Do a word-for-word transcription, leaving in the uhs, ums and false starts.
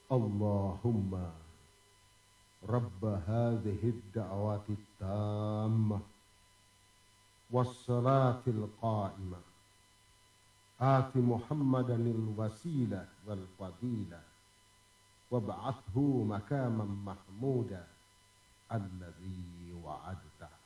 Allahumma Rabba hadhihi ad-da'wati at-tammah was-salati al-qa'imah ati Muhammadan al-wasilah wal-fadilah wab'athhu makaman mahmuda alladhi wa'adtah.